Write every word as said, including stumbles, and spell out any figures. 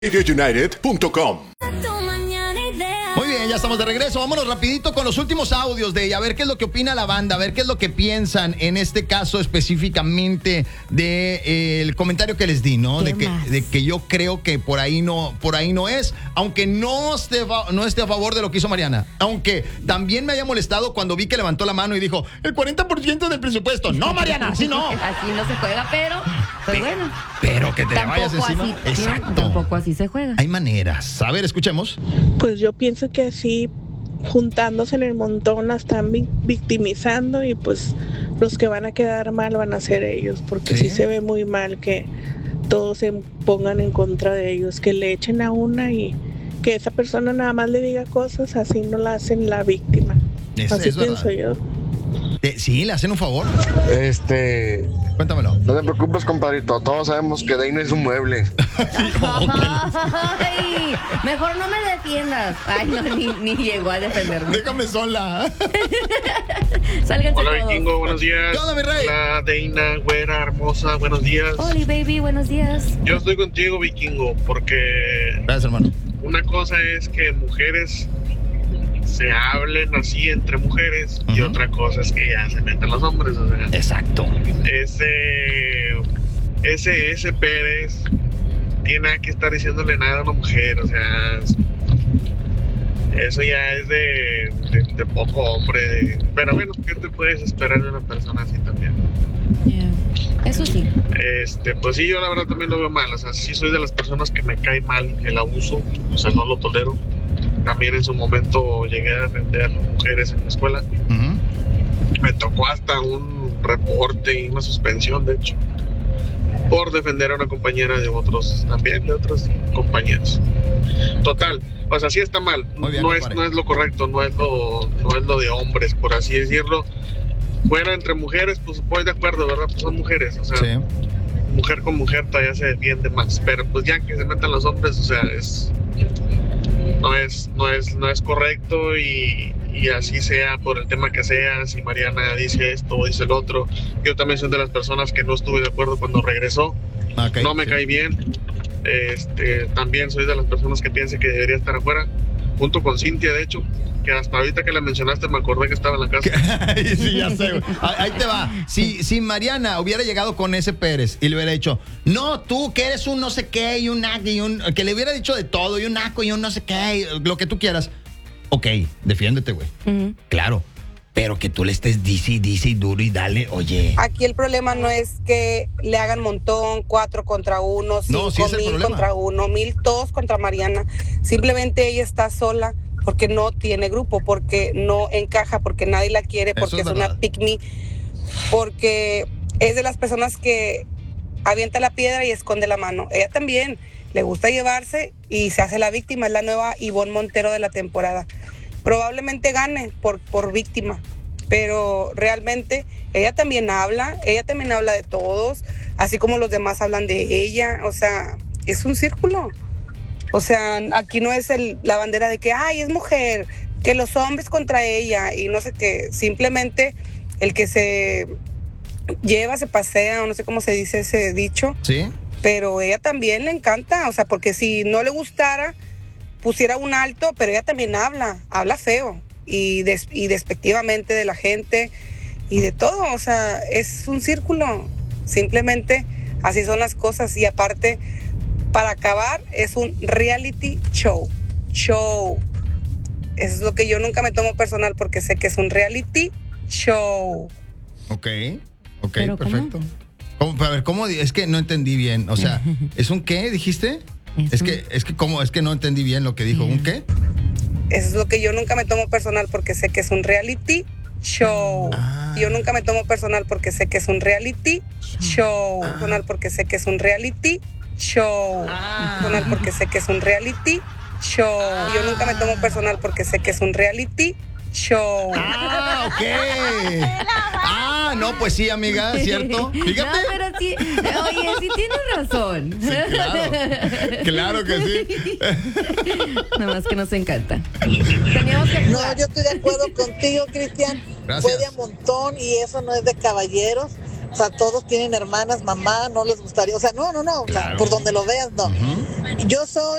radio united punto com. Muy bien, ya estamos de regreso. Vámonos rapidito con los últimos audios de ella. A ver qué es lo que opina la banda, a ver qué es lo que piensan en este caso específicamente de eh, el comentario que les di, ¿no? De que, de que yo creo que por ahí no, por ahí no es, aunque no esté, no esté a favor de lo que hizo Mariana. Aunque también me haya molestado cuando vi que levantó la mano y dijo el cuarenta por ciento del presupuesto. No, Mariana, así no. Así no se juega, pero, pues bueno. Pero que te tampoco vayas encima. Así, exacto. Tampoco así se juega. Hay maneras. A ver, escuchemos. Pues yo pienso que así, juntándose en el montón, la están vi- victimizando y pues los que van a quedar mal van a ser ellos, porque sí, ¿Sí? se ve muy mal que todos se pongan en contra de ellos, que le echen a una y que esa persona nada más le diga cosas, así no la hacen la víctima. Es, así es pienso verdad. yo. Eh, sí, le hacen un favor. Este. Cuéntamelo. No te preocupes, compadrito. Todos sabemos que Deina es un mueble. Ay, mejor no me defiendas. Ay, no, ni, ni llegó a defenderme. Déjame sola. Sálganse Hola, todos. Vikingo, buenos días. ¿Qué onda, mi rey? Hola, Deina, güera, hermosa, buenos días. Oli, baby, buenos días. Yo estoy contigo, Vikingo, porque Gracias, hermano. una cosa es que mujeres se hablen así entre mujeres y Ujú. otra cosa es que ya se metan los hombres. O sea, Exacto. ese, ese, ese Pérez tiene que estar diciéndole nada a una mujer, o sea, eso ya es de, de, de poco hombre. De, pero bueno, ¿qué te puedes esperar de una persona así también? Yeah. Eso sí. Este, pues sí, yo la verdad también lo veo mal, o sea, sí soy de las personas que me cae mal el abuso, o sea, no lo tolero. También en su momento llegué a defender mujeres en la escuela. Uh-huh. Me tocó hasta un reporte y una suspensión, de hecho, por defender a una compañera de otros, también de otros compañeros. Total, o sea, sí está mal, Muy bien, no es, compadre. no es lo correcto, no es lo, no es lo de hombres, por así decirlo. Fuera entre mujeres, pues voy de acuerdo, ¿verdad? Pues son mujeres, o sea, Sí. mujer con mujer todavía se defiende más, pero pues ya que se metan los hombres, o sea, es no es no es no es correcto y, y así sea por el tema que sea. Si Mariana dice esto o dice el otro, yo también soy de las personas que no estuve de acuerdo cuando regresó. Okay, No me sí. cae bien. Este, también soy de las personas que piensa que debería estar afuera, junto con Cintia, de hecho, que hasta ahorita que la mencionaste me acordé que estaba en la casa. Sí, ya sé, güey. Ah, ahí te va. Si, si Mariana hubiera llegado con ese Pérez y le hubiera dicho, no, tú que eres un no sé qué y un naco y un... Que le hubiera dicho de todo y un naco y un no sé qué, y lo que tú quieras. Ok, defiéndete, güey. Ujú. Claro. Pero que tú le estés dice y dice y duro y dale, oye. Aquí el problema no es que le hagan montón, cuatro contra uno, No, cinco sí es el mil problema. contra uno, mil todos contra Mariana. Simplemente ella está sola porque no tiene grupo, porque no encaja, porque nadie la quiere, Eso porque es es, una verdad. pick me, porque es de las personas que avienta la piedra y esconde la mano. Ella también le gusta llevarse y se hace la víctima, es la nueva Ivonne Montero de la temporada. Probablemente gane por, por víctima, pero realmente ella también habla, ella también habla de todos, así como los demás hablan de ella, o sea, es un círculo. O sea, aquí no es el, la bandera de que, ay, es mujer, que los hombres contra ella y no sé qué, simplemente el que se lleva, se pasea, o no sé cómo se dice ese dicho, ¿Sí? pero ella también le encanta, o sea, porque si no le gustara, pusiera un alto, pero ella también habla, habla feo y, des, y despectivamente de la gente y de todo, o sea, es un círculo, simplemente así son las cosas y aparte, para acabar, es un reality show, show, eso es lo que yo nunca me tomo personal porque sé que es un reality show. Ok, ok, ¿Pero cómo? perfecto. ¿Cómo? A ver, ¿cómo? Es que no entendí bien. O sea, ¿es un qué, dijiste? Es Es un- que, es que, ¿cómo? Es que no entendí bien lo que dijo. ¿Un qué? Eso es lo que yo nunca me tomo personal porque sé que es un reality show. Ah. Yo nunca me tomo personal porque sé que es un reality show. Personal porque sé que es un reality show. Personal porque sé que es un reality show. Yo nunca me tomo personal porque sé que es un reality show. Ah, ok. Ah, no, pues sí, amiga, ¿cierto? Fíjate. No, pero sí, oye, sí tienes razón. Sí, claro. Claro que sí. Nada más que nos encanta. Teníamos que No, jugar. yo estoy de acuerdo contigo, Cristian. Gracias. Fue de a montón y eso no es de caballeros. O sea, todos tienen hermanas, mamá, no les gustaría, o sea, no, no, no, o sea, Claro. por donde lo veas, no. Ujú. Yo soy